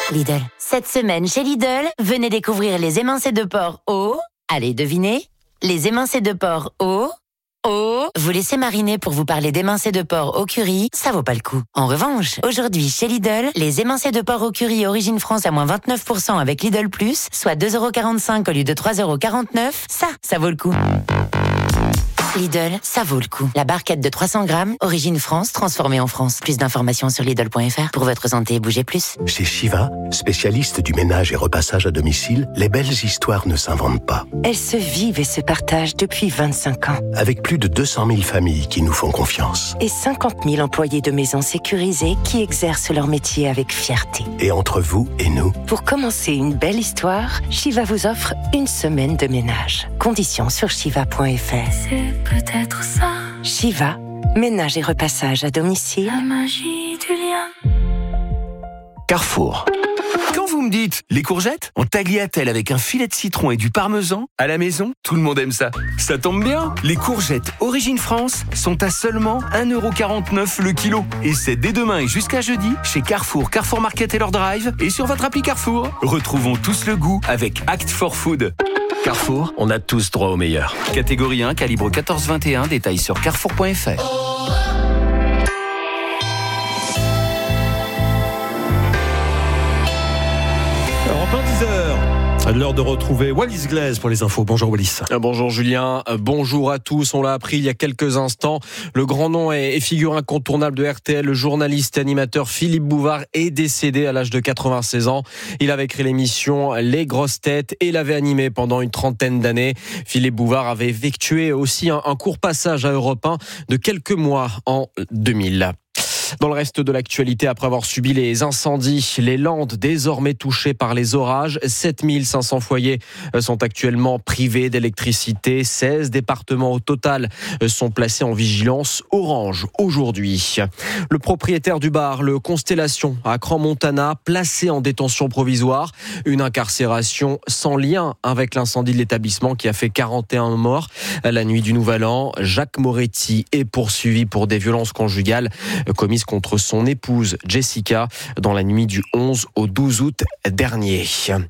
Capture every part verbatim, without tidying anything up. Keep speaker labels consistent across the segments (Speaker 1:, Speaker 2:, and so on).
Speaker 1: Lidl. Cette semaine chez Lidl, venez découvrir les émincés de porc au... Allez, devinez. Les émincés de porc au... au... Vous laissez mariner pour vous parler d'émincés de porc au curry, ça vaut pas le coup. En revanche, aujourd'hui chez Lidl, les émincés de porc au curry Origine France à moins vingt-neuf pour cent avec Lidl Plus, soit deux euros quarante-cinq au lieu de trois euros quarante-neuf, ça, ça vaut le coup. Lidl, ça vaut le coup. La barquette de trois cents grammes, Origine France, transformée en France. Plus d'informations sur Lidl point F R. Pour votre santé, bougez plus.
Speaker 2: Chez Shiva, spécialiste du ménage et repassage à domicile, les belles histoires ne s'inventent pas.
Speaker 3: Elles se vivent et se partagent depuis vingt-cinq ans.
Speaker 2: Avec plus de deux cent mille familles qui nous font confiance.
Speaker 3: Et cinquante mille employés de maisons sécurisées qui exercent leur métier avec fierté.
Speaker 2: Et entre vous et nous,
Speaker 3: pour commencer une belle histoire, Shiva vous offre une semaine de ménage. Conditions sur shiva point F R.
Speaker 4: C'est peut-être ça.
Speaker 3: Shiva, ménage et repassage à domicile.
Speaker 4: La magie du lien.
Speaker 5: Carrefour. Quand vous me dites les courgettes en tagliatelle avec un filet de citron et du parmesan, à la maison, tout le monde aime ça. Ça tombe bien, les courgettes Origine France sont à seulement un euro quarante-neuf le kilo. Et c'est dès demain et jusqu'à jeudi chez Carrefour, Carrefour Market et leur drive et sur votre appli Carrefour. Retrouvons tous le goût avec Act for Food. Carrefour, on a tous droit au meilleur. Catégorie un, calibre quatorze vingt et un, détails sur carrefour point F R.
Speaker 6: Europe un, dix heures. L'heure de retrouver Wallis Glaise pour les infos. Bonjour Wallis.
Speaker 7: Bonjour Julien, bonjour à tous. On l'a appris il y a quelques instants. Le grand nom et figure incontournable de R T L, le journaliste et animateur Philippe Bouvard est décédé à l'âge de quatre-vingt-seize ans. Il avait créé l'émission Les Grosses Têtes et l'avait animée pendant une trentaine d'années. Philippe Bouvard avait effectué aussi un, un court passage à Europe un de quelques mois en deux mille. Dans le reste de l'actualité, après avoir subi les incendies, les Landes désormais touchées par les orages, sept mille cinq cents foyers sont actuellement privés d'électricité. seize départements au total sont placés en vigilance orange aujourd'hui. Le propriétaire du bar, le Constellation à Crans-Montana, placé en détention provisoire. Une incarcération sans lien avec l'incendie de l'établissement qui a fait quarante et un morts. La nuit du Nouvel An, Jacques Moretti est poursuivi pour des violences conjugales commises contre son épouse Jessica dans la nuit du onze au douze août dernier.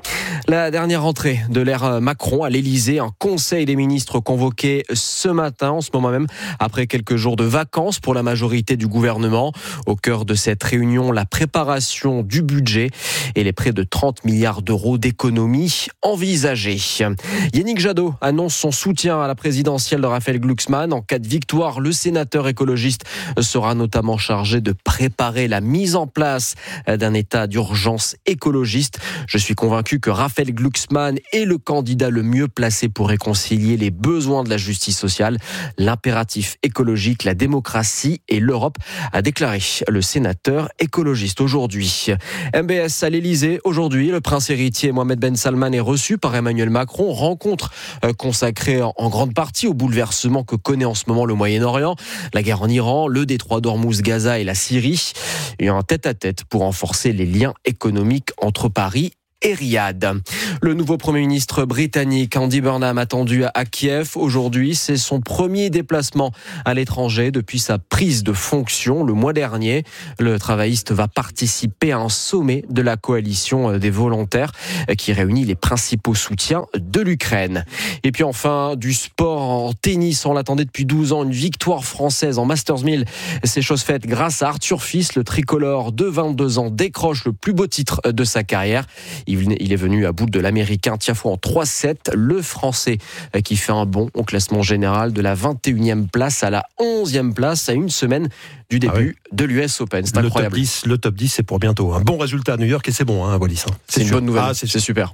Speaker 7: La dernière rentrée de l'ère Macron à l'Elysée, un conseil des ministres convoqué ce matin, en ce moment même, après quelques jours de vacances pour la majorité du gouvernement. Au cœur de cette réunion, la préparation du budget et les près de trente milliards d'euros d'économies envisagées. Yannick Jadot annonce son soutien à la présidentielle de Raphaël Glucksmann. En cas de victoire, le sénateur écologiste sera notamment chargé de préparer la mise en place d'un état d'urgence écologiste. Je suis convaincu que Raphaël Glucksmann est le candidat le mieux placé pour réconcilier les besoins de la justice sociale, l'impératif écologique, la démocratie et l'Europe, a déclaré le sénateur écologiste aujourd'hui. M B S à l'Elysée, aujourd'hui, le prince héritier Mohamed Ben Salman est reçu par Emmanuel Macron. Rencontre consacrée en grande partie au bouleversement que connaît en ce moment le Moyen-Orient, la guerre en Iran, le détroit d'Ormuz, Gaza et la Syrie, et un tête-à-tête pour renforcer les liens économiques entre Paris et Riyad. Le nouveau Premier ministre britannique Andy Burnham attendu à Kiev aujourd'hui, c'est son premier déplacement à l'étranger depuis sa prise de fonction le mois dernier. Le travailliste va participer à un sommet de la coalition des volontaires qui réunit les principaux soutiens de l'Ukraine. Et puis enfin, du sport en tennis, on l'attendait depuis douze ans, une victoire française en Masters mille. C'est chose faite grâce à Arthur Fils, le tricolore de vingt-deux ans décroche le plus beau titre de sa carrière. Il est venu à bout de l'Américain Tiafoe en trois sept. Le Français qui fait un bond au classement général de la vingt et unième place à la onzième place à une semaine du début ah oui. de l'U S Open. C'est
Speaker 6: le
Speaker 7: incroyable.
Speaker 6: Top dix, le top dix, c'est pour bientôt. Un bon résultat à New York et c'est bon, hein, Wallis. Hein.
Speaker 7: C'est, c'est une sûr. bonne nouvelle. Ah, c'est, c'est super.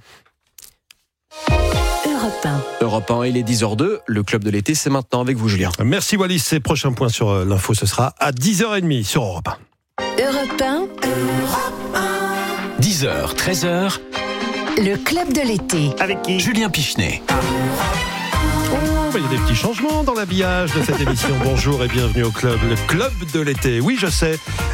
Speaker 1: Europe un.
Speaker 7: Europe un, il est dix heures deux. Le club de l'été, c'est maintenant avec vous, Julien.
Speaker 6: Merci Wallis. Et prochain point sur l'info, ce sera à dix heures trente sur Europe un.
Speaker 1: Europe un.
Speaker 5: Europe un. dix heures, treize heures.
Speaker 1: Le club de l'été.
Speaker 5: Avec qui ? Julien Pichenet.
Speaker 6: Oh, bah, il y a des petits changements dans l'habillage de cette émission. Bonjour et bienvenue au club, le club de l'été. Oui, je sais,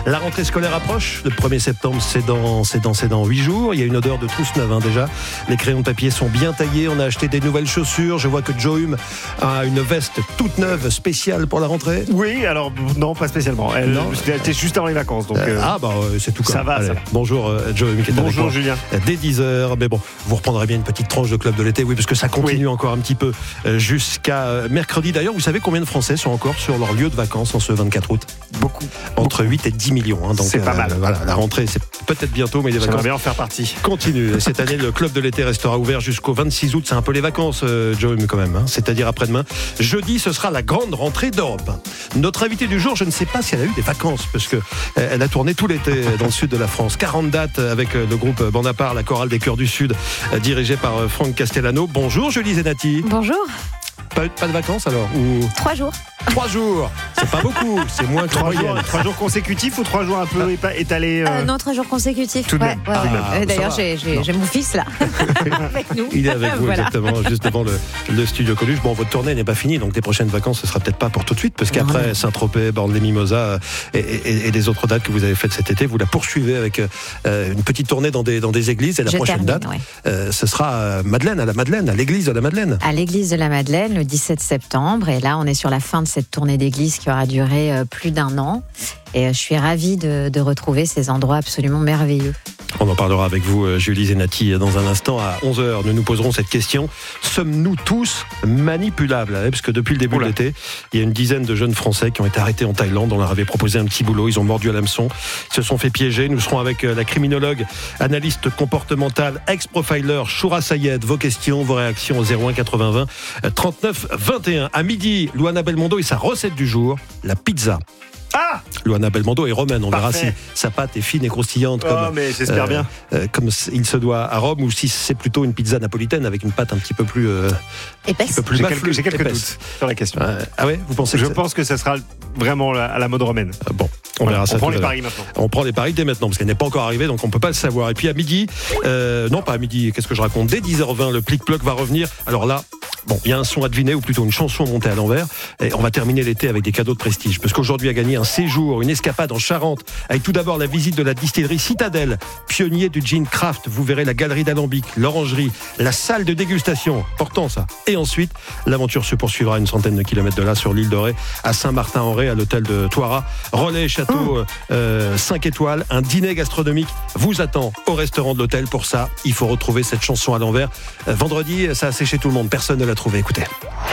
Speaker 6: La rentrée scolaire approche. Le premier septembre, c'est dans, c'est dans, c'est dans huit jours. Il y a une odeur de trousse neuve hein, déjà. Les crayons de papier sont bien taillés. On a acheté des nouvelles chaussures. Je vois que Joe Hume a une veste toute neuve spéciale pour la rentrée.
Speaker 8: Oui, alors non, pas spécialement. Elle
Speaker 6: Non.
Speaker 8: était juste avant les vacances. Donc,
Speaker 6: Euh,
Speaker 8: euh,
Speaker 6: ah bah euh, c'est tout.
Speaker 8: ça
Speaker 6: quoi.
Speaker 8: va,
Speaker 6: Allez,
Speaker 8: ça va.
Speaker 6: Bonjour euh, Joe Hume qui est avec
Speaker 8: bonjour
Speaker 6: moi.
Speaker 8: Julien.
Speaker 6: Dès dix heures, mais bon, vous reprendrez bien une petite tranche de club de l'été, oui, parce que ça continue
Speaker 8: Oui.
Speaker 6: encore un petit peu euh, jusqu'à euh, mercredi. D'ailleurs, vous savez combien de Français sont encore sur leur lieu de vacances en ce vingt-quatre août?
Speaker 8: Beaucoup.
Speaker 6: Entre huit et dix millions. Hein, donc,
Speaker 8: C'est pas mal.
Speaker 6: Voilà, la rentrée, c'est peut-être bientôt, mais les
Speaker 8: J'aimerais
Speaker 6: vacances
Speaker 8: bien en faire partie.
Speaker 6: continuent. Et cette année, le club de l'été restera ouvert jusqu'au vingt-six août. C'est un peu les vacances, euh, Joe Hume, quand même. Hein, c'est-à-dire après-demain. Jeudi, ce sera la grande rentrée d'Europe. Notre invitée du jour, je ne sais pas si elle a eu des vacances, parce que euh, elle a tourné tout l'été dans le sud de la France. quarante dates avec euh, le groupe Bonaparte, la chorale des chœurs du Sud, euh, dirigée par euh, Franck Castellano. Bonjour Julie Zenati.
Speaker 9: Bonjour,
Speaker 6: Pas, pas de vacances alors? Ou
Speaker 9: trois jours.
Speaker 6: trois jours? C'est pas beaucoup, c'est moins que la
Speaker 8: Trois jours,
Speaker 6: moyenne.
Speaker 8: trois jours consécutifs ou trois jours un peu épa- étalés
Speaker 9: Euh,
Speaker 8: euh,
Speaker 9: non, trois jours consécutifs.
Speaker 8: Tout de
Speaker 9: Ouais,
Speaker 8: même,
Speaker 9: ouais,
Speaker 6: tout de
Speaker 9: ouais.
Speaker 6: même.
Speaker 9: Euh, D'ailleurs,
Speaker 6: Ça va.
Speaker 9: j'ai, j'ai, j'ai mon fils là, avec nous.
Speaker 6: Il est avec vous
Speaker 9: Voilà.
Speaker 6: exactement, juste devant le, le studio Coluche. Bon, votre tournée n'est pas finie, donc les prochaines vacances, ce sera peut-être pas pour tout de suite, parce qu'après Saint-Tropez, Bordes-les-Mimosas et, et, et les autres dates que vous avez faites cet été, vous la poursuivez avec euh, une petite tournée dans des, dans des églises. Et la
Speaker 9: Je
Speaker 6: prochaine
Speaker 9: termine,
Speaker 6: date,
Speaker 9: ouais.
Speaker 6: euh, ce sera à Madeleine, à la Madeleine, à l'église de la Madeleine.
Speaker 9: À l'église de la Madeleine le dix-sept septembre. Et là, on est sur la fin de cette tournée d'église qui aura duré euh, plus d'un an. Et euh, je suis ravie de, de retrouver ces endroits absolument merveilleux.
Speaker 6: On en parlera avec vous, euh, Julie Zenati, dans un instant. À onze heures, nous nous poserons cette question. Sommes-nous tous manipulables? hein, Parce que depuis le début
Speaker 8: Oula.
Speaker 6: de l'été, il y a une dizaine de jeunes Français qui ont été arrêtés en Thaïlande. On leur avait proposé un petit boulot. Ils ont mordu à l'hameçon. Ils se sont fait piéger. Nous serons avec euh, la criminologue, analyste comportementale, ex-profiler, Choura Sayed. Vos questions, vos réactions au zéro un quatre-vingts vingt trente-neuf vingt et un. À midi, Luana Belmondo et sa recette du jour, la pizza.
Speaker 8: Ah
Speaker 6: Luana Belmondo est romaine. On verra si
Speaker 8: Parfait.
Speaker 6: sa pâte est fine et croustillante
Speaker 8: Oh,
Speaker 6: comme,
Speaker 8: mais j'espère
Speaker 6: euh,
Speaker 8: bien.
Speaker 6: euh, comme il se doit à Rome, ou si c'est plutôt une pizza napolitaine avec une pâte un petit peu plus, euh, un
Speaker 9: Épaisse.
Speaker 6: petit peu plus
Speaker 8: J'ai
Speaker 6: maflue,
Speaker 8: quelques, j'ai quelques
Speaker 6: épaisse.
Speaker 8: doutes sur la question.
Speaker 6: Euh, ah ouais, vous pensez
Speaker 8: Je
Speaker 6: que c'est-
Speaker 8: pense que ça sera vraiment la- à la mode romaine.
Speaker 6: Euh, bon, on
Speaker 8: Voilà,
Speaker 6: verra ça.
Speaker 8: on prend
Speaker 6: tout
Speaker 8: les
Speaker 6: à l'heure.
Speaker 8: paris maintenant.
Speaker 6: On prend les paris dès maintenant, parce qu'elle n'est pas encore arrivée, donc on ne peut pas le savoir. Et puis à midi, euh, non pas à midi, qu'est-ce que je raconte? Dès dix heures vingt, le plic-ploc va revenir. Alors là, bon, il y a un son à deviner, ou plutôt une chanson montée à l'envers. Et on va terminer l'été avec des cadeaux de prestige, parce qu'aujourd'hui a gagné un séjour, une escapade en Charente, avec tout d'abord la visite de la distillerie Citadelle, pionnier du gin craft. Vous verrez la galerie d'Alambic, l'orangerie, la salle de dégustation, important ça. Et ensuite, l'aventure se poursuivra à une centaine de kilomètres de là, sur l'île de Ré, à Saint-Martin-en-Ré, à l'hôtel de Toira. Relais, château euh, cinq étoiles, un dîner gastronomique vous attend au restaurant de l'hôtel. Pour ça, il faut retrouver cette chanson à l'envers. Euh, vendredi, ça a séché tout le monde, personne ne l'a trouvé. Écoutez.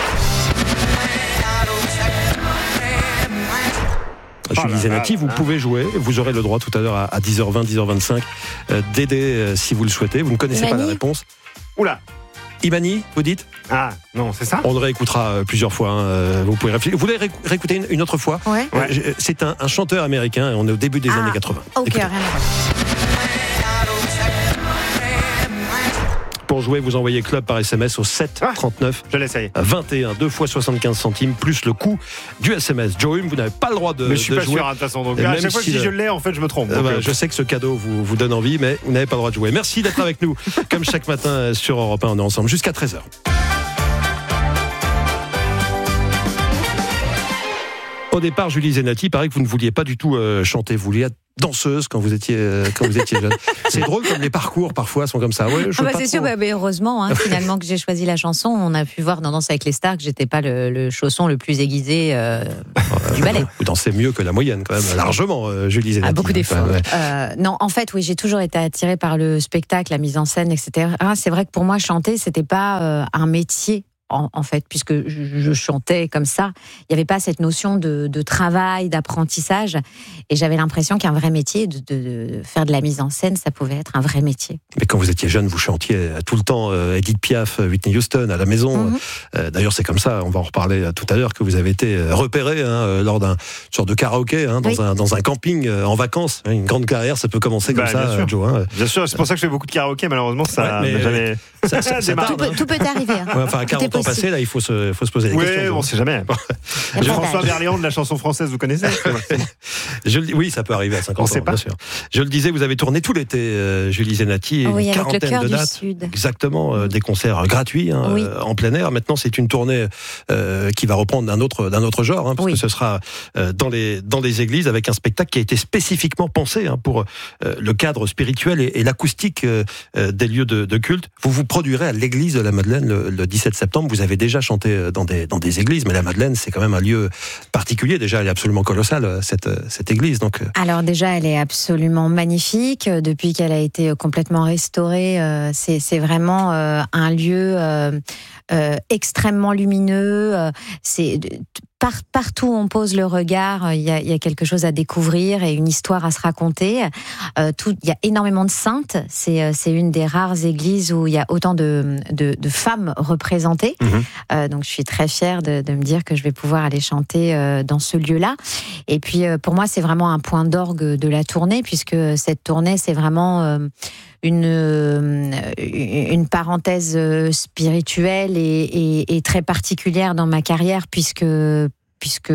Speaker 6: Julie
Speaker 8: là
Speaker 6: Zenati,
Speaker 8: là
Speaker 6: vous
Speaker 8: là.
Speaker 6: pouvez jouer. Vous aurez le droit tout à l'heure à, à dix heures vingt, dix heures vingt-cinq euh, d'aider euh, si vous le souhaitez. Vous ne connaissez pas
Speaker 9: Imani.
Speaker 6: la réponse.
Speaker 8: Oula.
Speaker 6: Imani, vous dites?
Speaker 8: Ah, non, c'est ça?
Speaker 6: On le réécoutera euh, plusieurs fois. hein, euh, Vous pouvez réfléchir. Vous voulez réécou- réécouter une, une autre fois?
Speaker 9: Ouais.
Speaker 8: Ouais.
Speaker 6: Euh, je- C'est un, un chanteur américain. On est au début des
Speaker 9: Ah,
Speaker 6: années quatre-vingts.
Speaker 9: Ok,
Speaker 6: Écoutez.
Speaker 9: rien à voir.
Speaker 6: Pour jouer, vous envoyez club par S M S au sept trente-neuf
Speaker 8: Je l'essaye.
Speaker 6: vingt et un, deux fois soixante-quinze centimes, plus le coût du S M S. Joe Hume, vous n'avez pas le droit de,
Speaker 8: Mais je suis
Speaker 6: de
Speaker 8: pas
Speaker 6: jouer.
Speaker 8: sûr, hein, de toute façon. Donc,
Speaker 6: Et
Speaker 8: à
Speaker 6: même
Speaker 8: chaque fois
Speaker 6: si
Speaker 8: que si
Speaker 6: le-
Speaker 8: je l'ai, en fait, je me trompe.
Speaker 6: Euh,
Speaker 8: Donc,
Speaker 6: bah,
Speaker 8: euh,
Speaker 6: je sais que ce cadeau vous, vous donne envie, mais vous n'avez pas le droit de jouer. Merci d'être avec nous, comme chaque matin euh, sur Europe un. On est ensemble jusqu'à treize heures. Au départ, Julie Zenati, il paraît que vous ne vouliez pas du tout euh, chanter. Vous vouliez être danseuse quand vous étiez, euh, quand vous étiez jeune. C'est drôle comme les parcours parfois sont comme ça. Ouais, je
Speaker 9: Ah
Speaker 6: veux
Speaker 9: bah
Speaker 6: pas
Speaker 9: c'est
Speaker 6: trop.
Speaker 9: sûr, bah, mais heureusement, hein, finalement, que j'ai choisi la chanson. On a pu voir dans Danse avec les stars que j'étais pas le, le chausson le plus aiguisé euh, du ballet.
Speaker 6: Vous dansez mieux que la moyenne, quand même, largement, euh, Julie Zenati.
Speaker 9: Ah, beaucoup d'efforts.
Speaker 6: Ouais, ouais.
Speaker 9: Euh, non, en fait, oui, j'ai toujours été attirée par le spectacle, la mise en scène, et cetera. Ah, c'est vrai que pour moi, chanter, c'était pas euh, un métier. En, en fait, puisque je, je chantais comme ça, il n'y avait pas cette notion de, de travail, d'apprentissage, et j'avais l'impression qu'un vrai métier, de, de, de faire de la mise en scène, ça pouvait être un vrai métier.
Speaker 6: Mais quand vous étiez jeune, vous chantiez euh, tout le temps euh, Edith Piaf, Whitney Houston à la maison.
Speaker 9: Mhm.
Speaker 6: Euh, D'ailleurs, c'est comme ça, on va en reparler euh, tout à l'heure, que vous avez été euh, repéré hein, euh, lors d'un sorte de karaoké, hein, dans,
Speaker 9: Oui.
Speaker 6: un, dans un camping euh, en vacances. Une grande carrière, ça peut commencer comme
Speaker 8: Bah,
Speaker 6: ça,
Speaker 8: bien sûr.
Speaker 6: euh, Joe. Hein.
Speaker 8: Bien sûr, c'est pour ça que je fais beaucoup de karaoké. Malheureusement, ça
Speaker 6: Ouais, mais-
Speaker 8: n'a jamais
Speaker 6: Ça, ça, ça
Speaker 8: démarre.
Speaker 9: Tout
Speaker 6: tarde,
Speaker 9: peut,
Speaker 6: hein.
Speaker 9: tout peut arriver. Hein.
Speaker 6: Ouais, enfin, à
Speaker 9: Tout est
Speaker 6: quarante temps passé, là, il faut se, faut se poser des
Speaker 8: Oui,
Speaker 6: questions.
Speaker 8: on ne sait jamais. François Berléand de la chanson française, vous connaissez?
Speaker 6: Je le, oui, ça peut arriver à cinquante
Speaker 8: On
Speaker 6: ans,
Speaker 8: sait pas.
Speaker 6: bien sûr. Je le disais, vous avez tourné tout l'été, euh, Julie Zenati,
Speaker 9: Oui,
Speaker 6: une
Speaker 9: avec le
Speaker 6: quarantaine
Speaker 9: Cœur
Speaker 6: de
Speaker 9: du
Speaker 6: dates.
Speaker 9: Sud.
Speaker 6: Exactement, euh, des concerts gratuits hein,
Speaker 9: Oui.
Speaker 6: euh, en plein air. Maintenant, c'est une tournée euh, qui va reprendre d'un autre, d'un autre genre, hein, parce
Speaker 9: Oui.
Speaker 6: que ce sera euh, dans les dans les églises avec un spectacle qui a été spécifiquement pensé hein, pour euh, le cadre spirituel et, et l'acoustique euh, des lieux de, de culte. Vous vous produirez à l'église de la Madeleine le, le dix-sept septembre. Vous avez déjà chanté dans des dans des églises, mais la Madeleine, c'est quand même un lieu particulier. Déjà, elle est absolument colossale cette cette église. Donc,
Speaker 9: alors déjà, elle est absolument magnifique. Depuis qu'elle a été complètement restaurée, euh, c'est, c'est vraiment euh, un lieu euh, euh, extrêmement lumineux. Euh, c'est par, partout où on pose le regard, il y a, il y a quelque chose à découvrir et une histoire à se raconter. Euh, tout, il y a énormément de saintes. C'est, c'est une des rares églises où il y a autant de, de, de femmes représentées.
Speaker 8: Mmh.
Speaker 9: Euh, donc je suis très fière de, de me dire que je vais pouvoir aller chanter euh, dans ce lieu-là. Et puis euh, pour moi, c'est vraiment un point d'orgue de la tournée, puisque cette tournée, c'est vraiment euh, une, euh, une parenthèse spirituelle et, et, et très particulière dans ma carrière, puisque puisque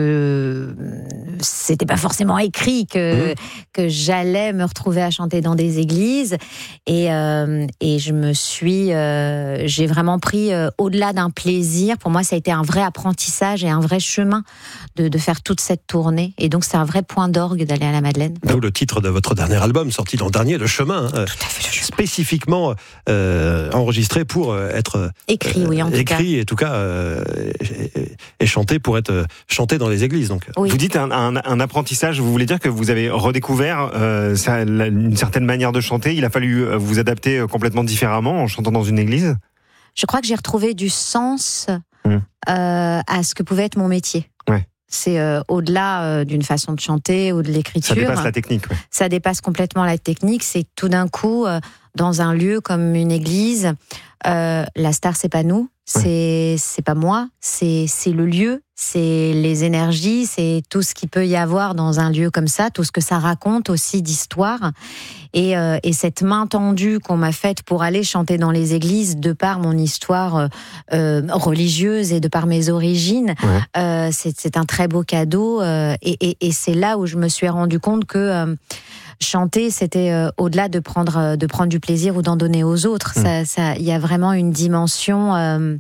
Speaker 9: c'était pas forcément écrit que mmh. que j'allais me retrouver à chanter dans des églises et euh, et je me suis euh, j'ai vraiment pris euh, au-delà d'un plaisir. Pour moi, ça a été un vrai apprentissage et un vrai chemin de de faire toute cette tournée, et donc c'est un vrai point d'orgue d'aller à la Madeleine.
Speaker 6: D'où le titre de votre dernier album sorti l'an dernier, Le Chemin, hein,
Speaker 9: Tout à fait, le chemin.
Speaker 6: Spécifiquement euh, enregistré pour être
Speaker 9: écrit,
Speaker 6: euh,
Speaker 9: oui, en tout cas.
Speaker 6: écrit et tout cas euh, et, et chanté pour être chanté dans les églises. Donc,
Speaker 9: Oui.
Speaker 8: Vous dites un, un, un apprentissage, vous voulez dire que vous avez redécouvert euh, ça, la, une certaine manière de chanter. Il a fallu euh, vous adapter complètement différemment en chantant dans une église?
Speaker 9: Je crois que j'ai retrouvé du sens
Speaker 8: Mmh.
Speaker 9: euh, à ce que pouvait être mon métier.
Speaker 8: Ouais.
Speaker 9: C'est euh, au-delà euh, d'une façon de chanter ou de l'écriture.
Speaker 8: Ça dépasse la technique. Ouais.
Speaker 9: Ça dépasse complètement la technique. C'est tout d'un coup, euh, dans un lieu comme une église, euh, la star, c'est pas nous, c'est c'est pas moi, c'est c'est le lieu, c'est les énergies, c'est tout ce qu'il peut y avoir dans un lieu comme ça, tout ce que ça raconte aussi d'histoire. Et, euh, et cette main tendue qu'on m'a faite pour aller chanter dans les églises, de par mon histoire euh, religieuse et de par mes origines,
Speaker 8: Ouais.
Speaker 9: euh, c'est, c'est un très beau cadeau. Euh, et, et, et c'est là où je me suis rendu compte que euh, chanter, c'était euh, au-delà de prendre, de prendre du plaisir ou d'en donner aux autres. Il mmh. ça, ça, y a vraiment une dimension... Euh,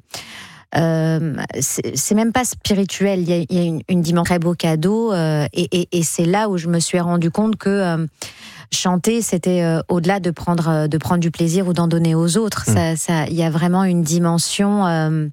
Speaker 9: Euh, c'est, c'est même pas spirituel, il y a, il y a une, une dimension très beau cadeau euh, et, et, et c'est là où je me suis rendu compte que euh, chanter, c'était euh, au-delà de prendre, de prendre du plaisir ou d'en donner aux autres. Il mmh. ça, il y a vraiment une dimension... Euh,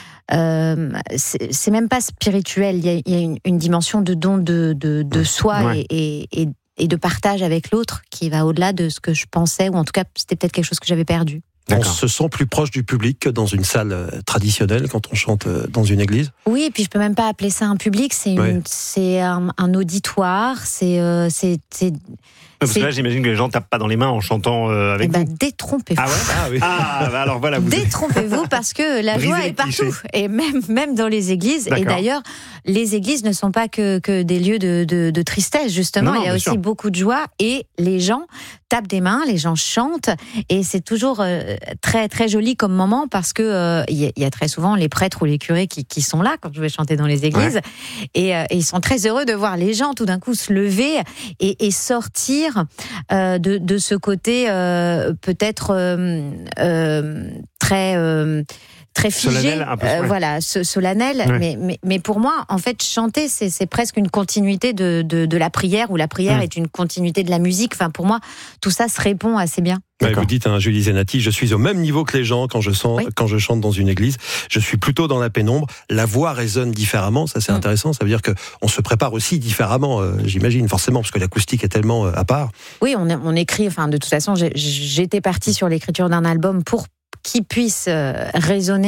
Speaker 9: Euh, c'est, c'est même pas spirituel, il y a, il y a une, une dimension de don de, de, de soi ouais. et, et, et de partage avec l'autre qui va au-delà de ce que je pensais, ou en tout cas c'était peut-être quelque chose que j'avais perdu.
Speaker 6: On se sent plus proche du public que dans une salle traditionnelle quand on chante dans une église.
Speaker 9: Oui, et puis je peux même pas appeler ça un public, c'est, une, ouais. c'est un, un auditoire, c'est, euh, c'est, c'est
Speaker 8: Parce que là, j'imagine que les gens tapent pas dans les mains en chantant euh, avec
Speaker 9: eh ben,
Speaker 8: vous.
Speaker 9: Détrompez-vous.
Speaker 8: Ah ouais ah, oui. ah bah alors voilà. Vous
Speaker 9: Détrompez-vous parce que la joie est partout, et même même dans les églises. D'accord. Et d'ailleurs, les églises ne sont pas que que des lieux de de, de tristesse. Justement, non, non, il y a aussi sûr. beaucoup de joie, et les gens tapent des mains, les gens chantent, et c'est toujours euh, très très joli comme moment, parce que il euh, y, y a très souvent les prêtres ou les curés qui qui sont là quand je vais chanter dans les églises, ouais. et, euh, et ils sont très heureux de voir les gens tout d'un coup se lever et, et sortir euh, de de ce côté euh, peut-être euh, euh, très euh, très figé,
Speaker 8: solennel, un peu, ouais.
Speaker 9: euh, voilà, solennel. Ouais. Mais, mais, mais pour moi, en fait, chanter, c'est, c'est presque une continuité de, de, de la prière, ou la prière mmh. est une continuité de la musique. Enfin, pour moi, tout ça se répond assez bien.
Speaker 6: Ouais, vous dites, hein, Julie Zenati, je suis au même niveau que les gens quand je, sens, oui. quand je chante dans une église. Je suis plutôt dans la pénombre. La voix résonne différemment. Ça, c'est mmh. intéressant. Ça veut dire qu'on se prépare aussi différemment, euh, j'imagine, forcément, parce que l'acoustique est tellement euh, à part.
Speaker 9: Oui, on, on écrit. Enfin, de toute façon, j'ai, j'étais partie sur l'écriture d'un album pour qu'il puisse euh, résonner